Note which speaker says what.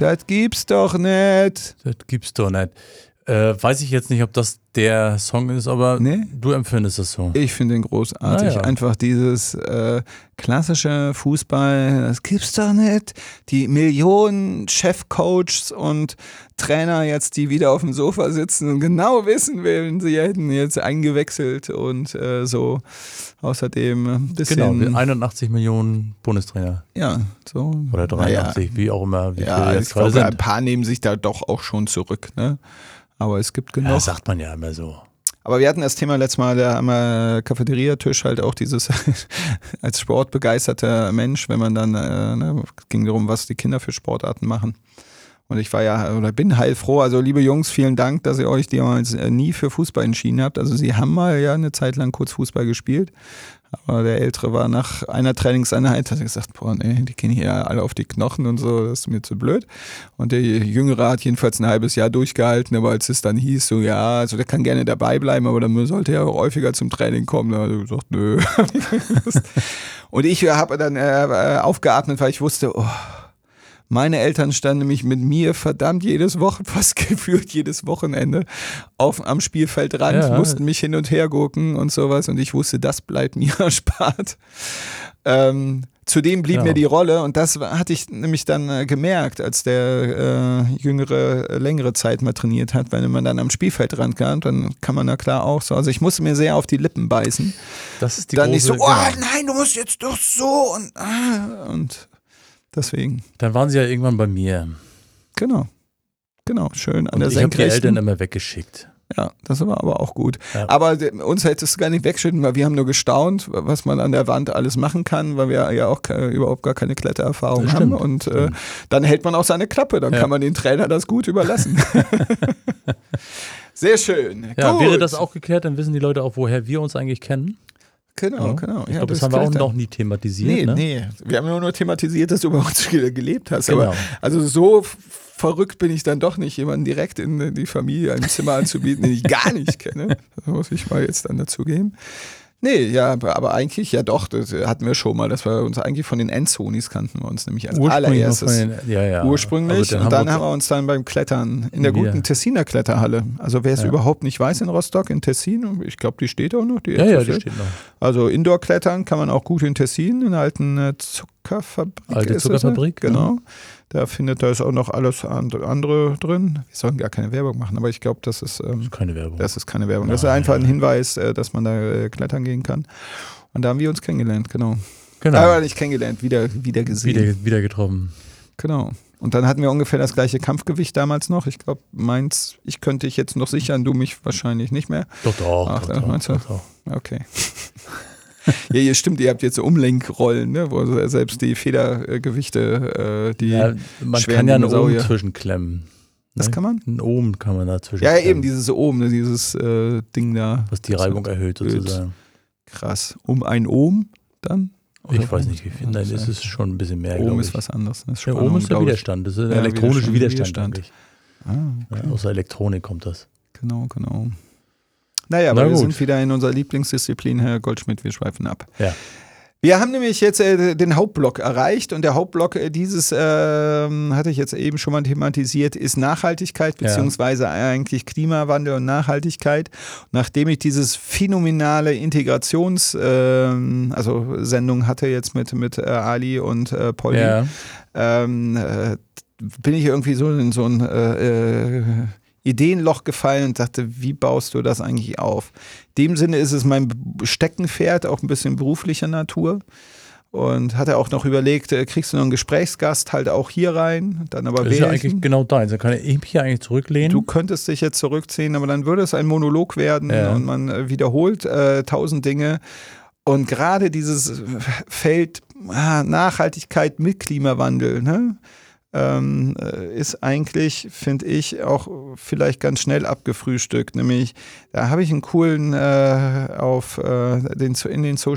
Speaker 1: Das gibt's doch nicht.
Speaker 2: Das gibt's doch nicht. Weiß ich jetzt nicht, ob das der Song ist, aber du empfindest das so.
Speaker 1: Ich finde ihn großartig.
Speaker 2: Ja.
Speaker 1: Einfach dieses klassische Fußball, das gibt's doch nicht. Die Millionen Chefcoaches und Trainer jetzt, die wieder auf dem Sofa sitzen und genau wissen, wen sie hätten jetzt eingewechselt und so. Außerdem ein bisschen...
Speaker 2: Genau, 81 Millionen Bundestrainer.
Speaker 1: Ja, so.
Speaker 2: Oder 83, wie auch immer. Wie
Speaker 1: Ja,
Speaker 2: jetzt
Speaker 1: ich glaube,
Speaker 2: sind.
Speaker 1: ein paar nehmen sich da doch auch schon zurück, ne? Aber es gibt genug.
Speaker 2: Ja, das sagt man ja immer so.
Speaker 1: Aber wir hatten das Thema letztes Mal, da am Cafeteria-Tisch halt auch dieses als sportbegeisterter Mensch, wenn man dann, ging darum, was die Kinder für Sportarten machen. Und ich war ja, oder bin heilfroh, also liebe Jungs, vielen Dank, dass ihr euch damals nie für Fußball entschieden habt. Also sie haben mal ja eine Zeit lang kurz Fußball gespielt, aber der Ältere war nach einer Trainingseinheit, hat er gesagt, boah, nee, die gehen hier alle auf die Knochen und so, das ist mir zu blöd. Und der Jüngere hat jedenfalls ein halbes Jahr durchgehalten, aber als es dann hieß, so ja, also der kann gerne dabei bleiben, aber dann sollte er auch häufiger zum Training kommen. Da hat er gesagt, nö. Und ich habe dann aufgeatmet, weil ich wusste, meine Eltern standen nämlich mit mir verdammt fast gefühlt jedes Wochenende am Spielfeldrand, mussten mich hin und her gucken und sowas und ich wusste, das bleibt mir erspart. Zudem blieb mir die Rolle und das hatte ich nämlich dann gemerkt, als der Jüngere längere Zeit mal trainiert hat, wenn man dann am Spielfeldrand kam, dann kann man da klar auch so, also ich musste mir sehr auf die Lippen beißen.
Speaker 2: Das ist die
Speaker 1: dann
Speaker 2: große,
Speaker 1: nicht so, nein, du musst jetzt doch so und deswegen.
Speaker 2: Dann waren sie ja irgendwann bei mir.
Speaker 1: Genau, schön an
Speaker 2: und
Speaker 1: der
Speaker 2: ich habe die
Speaker 1: Senkrechten.
Speaker 2: Eltern immer weggeschickt.
Speaker 1: Ja, das war aber auch gut.
Speaker 2: Ja.
Speaker 1: Aber uns hättest du gar nicht wegschicken, weil wir haben nur gestaunt, was man an der Wand alles machen kann, weil wir ja auch überhaupt gar keine Klettererfahrung haben. Und dann hält man auch seine Klappe, dann kann man den Trainer das gut überlassen. Sehr schön.
Speaker 2: Ja,
Speaker 1: gut.
Speaker 2: wäre das auch geklärt, dann wissen die Leute auch, woher wir uns eigentlich kennen.
Speaker 1: Genau.
Speaker 2: Ich glaube, das haben wir auch noch nie thematisiert.
Speaker 1: Nee. Wir haben ja nur thematisiert, dass du bei uns gelebt hast.
Speaker 2: Genau.
Speaker 1: Aber also so verrückt bin ich dann doch nicht, jemanden direkt in die Familie ein Zimmer anzubieten, den ich gar nicht kenne. Das muss ich mal jetzt dann dazugeben. Nee, ja, aber eigentlich ja doch, das hatten wir schon mal, dass wir uns eigentlich von den Endzonis kannten wir uns nämlich als allererstes. Ursprünglich. Und dann haben wir uns dann beim Klettern in der guten Tessiner Kletterhalle. Also wer es überhaupt nicht weiß in Rostock, in Tessin, ich glaube, die steht auch noch. Die
Speaker 2: steht noch.
Speaker 1: Also Indoor-Klettern kann man auch gut in Tessin, in der alten Zuckerfabrik.
Speaker 2: Alte Zuckerfabrik,
Speaker 1: genau. Da ist auch noch alles andere drin. Wir sollen gar keine Werbung machen, aber ich glaube, das ist
Speaker 2: keine Werbung.
Speaker 1: Das ist keine Werbung. Das ist einfach ein Hinweis, dass man da klettern gehen kann. Und da haben wir uns kennengelernt, genau. Aber nicht kennengelernt, wieder gesehen.
Speaker 2: Wieder getroffen.
Speaker 1: Genau. Und dann hatten wir ungefähr das gleiche Kampfgewicht damals noch. Ich glaube, ich könnte dich jetzt noch sichern, du mich wahrscheinlich nicht mehr.
Speaker 2: Doch.
Speaker 1: Meinst du? Okay. Ja, stimmt, ihr habt jetzt so Umlenkrollen, ne, wo selbst die Federgewichte,
Speaker 2: man kann ja einen Ohm zwischenklemmen.
Speaker 1: Das kann man?
Speaker 2: Einen Ohm kann man dazwischen.
Speaker 1: Ja, eben dieses Ohm, ne, dieses Ding da.
Speaker 2: Was die Reibung erhöht sozusagen.
Speaker 1: Krass. Um ein Ohm dann?
Speaker 2: Oder ich weiß nicht, wie viel. Nein, ist es schon ein bisschen mehr.
Speaker 1: Ohm ist was anderes.
Speaker 2: Das ist Ohm ist der Widerstand. Das ist der elektronische Widerstand.
Speaker 1: Okay.
Speaker 2: Aus der Elektronik kommt das.
Speaker 1: Genau. Naja, aber wir sind wieder in unserer Lieblingsdisziplin, Herr Goldschmidt, wir schweifen ab.
Speaker 2: Ja.
Speaker 1: Wir haben nämlich jetzt den Hauptblock erreicht und der Hauptblock dieses, hatte ich jetzt eben schon mal thematisiert, ist Nachhaltigkeit beziehungsweise eigentlich Klimawandel und Nachhaltigkeit. Nachdem ich dieses phänomenale Sendung hatte jetzt mit Ali und Polly, bin ich irgendwie so in so ein Ideenloch gefallen und dachte, wie baust du das eigentlich auf? In dem Sinne ist es mein Steckenpferd, auch ein bisschen beruflicher Natur. Und hatte auch noch überlegt, kriegst du noch einen Gesprächsgast halt auch hier rein? Dann aber
Speaker 2: das ist ja eigentlich genau deins. Dann kann ich mich hier eigentlich zurücklehnen.
Speaker 1: Du könntest dich jetzt zurückziehen, aber dann würde es ein Monolog werden und man wiederholt 1000 Dinge. Und gerade dieses Feld Nachhaltigkeit mit Klimawandel, ne? Ist eigentlich, finde ich, auch vielleicht ganz schnell abgefrühstückt. Nämlich, da habe ich einen coolen in den Social